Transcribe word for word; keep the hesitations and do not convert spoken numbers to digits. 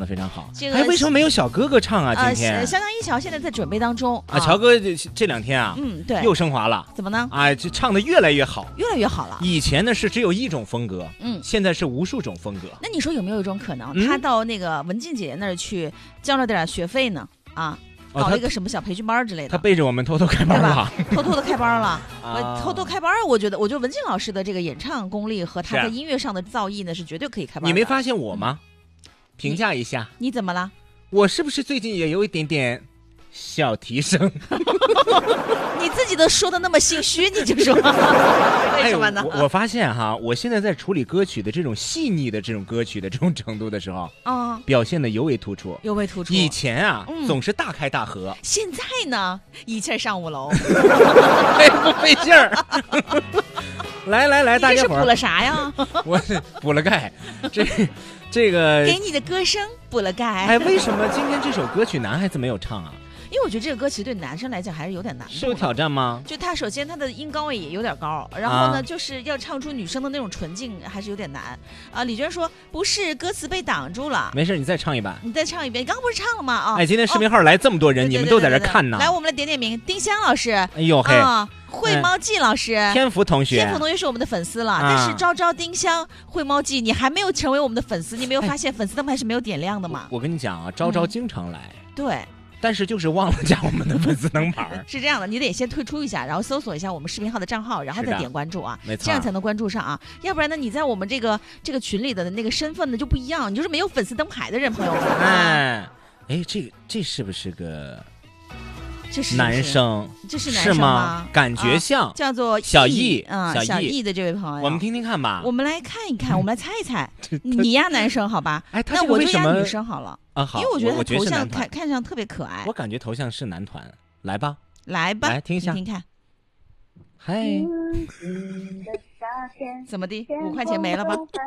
非常好。 这个哎，为什么没有小哥哥唱啊？今天呃，香港一桥现在在准备当中啊，乔哥这这两天啊， 嗯，对， 又升华了。 怎么呢？ 啊，这唱的越来越好， 越来越好了。 以前呢是只有一种风格， 嗯， 现在是无数种风格。 那你说有没有一种可能， 嗯、 他到那个文静姐姐那儿去交了点学费呢？啊？ 哦、 搞一个什么小培训班之类的， 他背着我们偷偷开班了， 偷偷的开班了。 啊、 我偷偷开班，我觉得，我觉得文静老师的这个演唱功力和他在音乐上的造诣呢，是绝对可以开班的。 你没发现我吗？嗯、评价一下你，你怎么了？ 我是不是最近也有一点点小提升？ 你自己都说的那么心虚，你就说为什么呢？ 哎、我, 我发现哈，我现在在处理歌曲的这种细腻的这种歌曲的这种程度的时候，啊、嗯，表现的尤为突出， 尤为突出。 以前啊， 嗯、 总是大开大合， 现在呢，一气上五楼， 费不费劲儿？来来来，大家伙儿， 你这是补了啥呀？ 我补了钙，这这个给你的歌声补了钙。 哎，为什么今天这首歌曲男孩子没有唱啊？ 因为我觉得这个歌其实对男生来讲还是有点难度， 是有挑战吗？ 就他首先他的音高位也有点高，然后呢，啊、就是要唱出女生的那种纯净还是有点难啊。李娟说不是，歌词被挡住了。 没事，你再唱一版。 你再唱一遍，你刚刚不是唱了吗？啊！ 哎，今天视频号来这么多人， 哦、 你们都在这看呢。 来，我们来点点名，丁香老师。 哎呦嘿。 啊慧猫记老师、 嗯，天福同学， 天福同学是我们的粉丝了，啊、但是昭昭、丁香、慧猫记，你还没有成为我们的粉丝，你没有发现粉丝灯牌是没有点亮的吗？ 我, 我跟你讲啊，昭昭经常来， 嗯、对， 但是就是忘了加我们的粉丝灯牌。 是这样的，你得先退出一下，然后搜索一下我们视频号的账号，然后再点关注啊， 没错， 这样才能关注上啊，要不然呢，你在我们这个这个群里的那个身份呢就不一样，你就是没有粉丝灯牌的人，朋友们。 哎，哎，这这是不是个？ 这是男生， 这是男生吗？ 吗感觉像、 啊、叫做小易， 嗯， 小易小易的这位朋友， 我们听听看吧。 我们来看一看，我们来猜一猜，你压男生好吧？ 哎， 那我就压女生好了。 啊，好， 因为我觉得他头像看看上特别可爱。 我感觉头像是男团，来吧， 来吧， 来听一下， 听看。 嗨， 怎么的？五块钱没了吧？